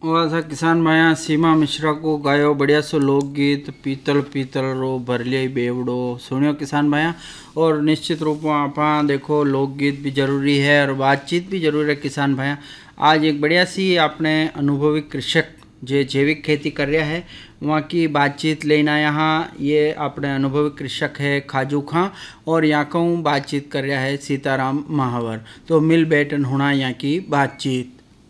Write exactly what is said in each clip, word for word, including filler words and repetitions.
वह था किसान भाया सीमा मिश्रा को गायो बढ़िया सो लोकगीत पीतल पीतल रो भरलिया बेवड़ो सुनियो किसान भाया। और निश्चित रूप में आप देखो लोकगीत भी जरूरी है और बातचीत भी जरूरी है किसान भाया। आज एक बढ़िया सी आपने अनुभवी कृषक जो जैविक खेती कर रहा है वहाँ की बातचीत लेना। यहाँ ये अपने अनुभवी कृषक है खाजू खां और यहाँ का बातचीत कर रहा है सीताराम महावर। तो मिल बैठन होना यहाँ की बातचीत।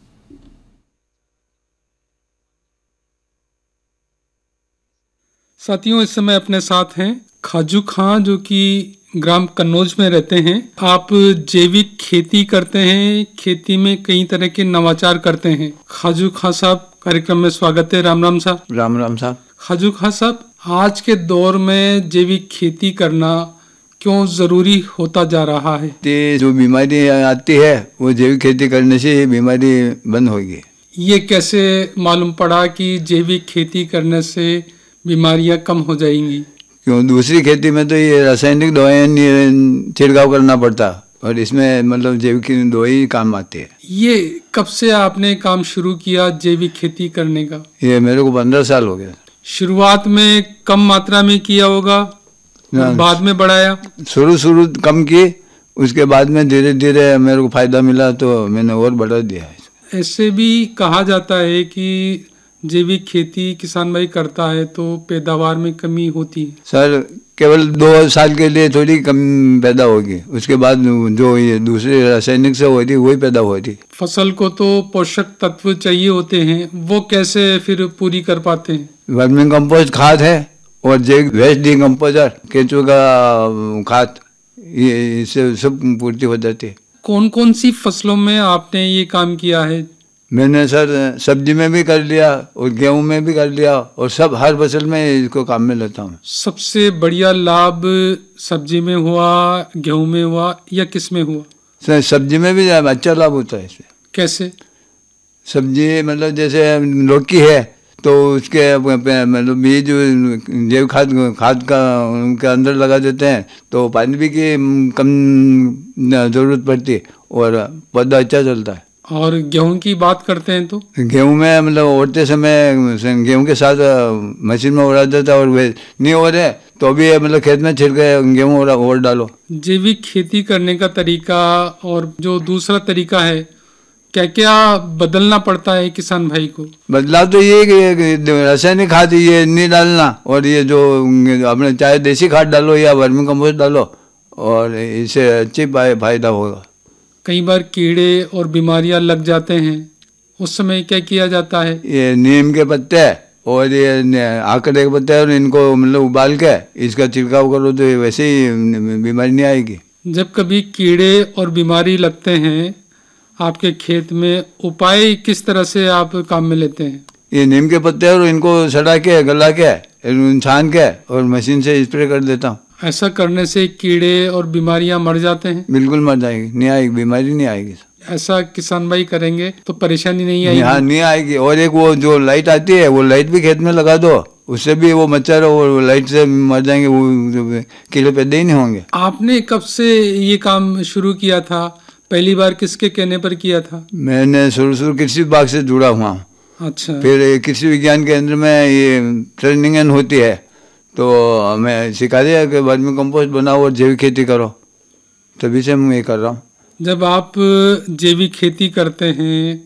साथियों इस समय अपने साथ हैं खाजू खां जो कि ग्राम कन्नौज में रहते हैं। आप जैविक खेती करते हैं, खेती में कई तरह के नवाचार करते हैं। खाजू खां साहब कार्यक्रम में स्वागत है। राम राम साहब। राम राम साहब। खाजू खां साहब, आज के दौर में जैविक खेती करना क्यों जरूरी होता जा रहा है? ये जो बीमारी आती है वो जैविक खेती करने से बीमारी बंद होगी। ये कैसे मालूम पड़ा कि जैविक खेती करने से बीमारियां कम हो जाएंगी? क्यों दूसरी खेती में तो ये रासायनिक दवाएं छिड़काव करना पड़ता और इसमें मतलब जैविक दवाई काम आती है। ये कब से आपने काम शुरू किया जैविक खेती करने का? ये मेरे को पंद्रह साल हो गया। शुरुआत में कम मात्रा में किया होगा, बाद में बढ़ाया? शुरू शुरू कम की, उसके बाद में धीरे धीरे मेरे को फायदा मिला तो मैंने और बढ़ा दिया। ऐसे भी कहा जाता है कि जैविक खेती किसान भाई करता है तो पैदावार में कमी होती है। सर केवल दो साल के लिए थोड़ी कम पैदा होगी, उसके बाद जो ये दूसरे रासायनिक से होती वही पैदा होती। फसल को तो पोषक तत्व चाहिए होते हैं, वो कैसे फिर पूरी कर पाते हैं? वर्मी कंपोस्ट खाद है और जैविक वेस्ट डिकम्पोजर केंचुआ का खाद, ये इससे सब पूर्ति हो जाती है। कौन कौन सी फसलों में आपने ये काम किया है? मैंने सर सब्जी में भी कर लिया और गेहूं में भी कर लिया और सब हर फसल में इसको काम में लेता हूँ। सबसे बढ़िया लाभ सब्जी में हुआ, गेहूं में हुआ या किस में हुआ? सर सब्जी में भी अच्छा लाभ होता है इसमें। कैसे? सब्जी मतलब जैसे लौकी है तो उसके मतलब बीज जैविक खाद खाद का उनके अंदर लगा देते हैं तो पानी भी की कम जरूरत पड़ती है और पौधा अच्छा चलता है। और गेहूं की बात करते हैं तो गेहूं में मतलब ओढ़ते समय गेहूं के साथ मशीन में उड़ा देता है और वे नहीं हो रहे तो भी मतलब खेत में छिड़के गेहूं ओढ़ डालो। जैविक खेती करने का तरीका और जो दूसरा तरीका है, क्या क्या बदलना पड़ता है किसान भाई को? बदलाव तो ये कि रासायनिक खाद ये नहीं डालना और ये जो अपने चाहे देसी खाद डालो या वर्मी कंपोस्ट डालो और इससे अच्छी फायदा होगा। कई बार कीड़े और बीमारियां लग जाते हैं, उस समय क्या किया जाता है? ये नीम के पत्ते और ये आकड़े के पत्ते और इनको मतलब उबाल के इसका छिड़काव करो तो वैसे ही बीमारी नहीं आएगी। जब कभी कीड़े और बीमारी लगते हैं आपके खेत में, उपाय किस तरह से आप काम में लेते हैं? ये नीम के पत्ते और इनको सड़ा के गला के छान के और मशीन से स्प्रे कर देता हूँ। ऐसा करने से कीड़े और बीमारियां मर जाते हैं? बिल्कुल मर जाएगी, नहीं आएगी, बीमारी नहीं आएगी। ऐसा किसान भाई करेंगे तो परेशानी नहीं आएगी? हाँ नहीं आएगी। और एक वो जो लाइट आती है वो लाइट भी खेत में लगा दो, उससे भी वो मच्छर और लाइट से मर जाएंगे, वो कीड़े पैदा ही नहीं होंगे। आपने कब से ये काम शुरू किया था? पहली बार किसके कहने पर किया था? मैंने शुरू शुरू कृषि विभाग से जुड़ा हुआ। अच्छा। फिर कृषि विज्ञान केंद्र में ये ट्रेनिंग होती है तो हमें सिखा दिया कि वर्मी कंपोस्ट बनाओ और जैविक खेती करो, तभी से मैं ये कर रहा हूँ। जब आप जैविक खेती करते हैं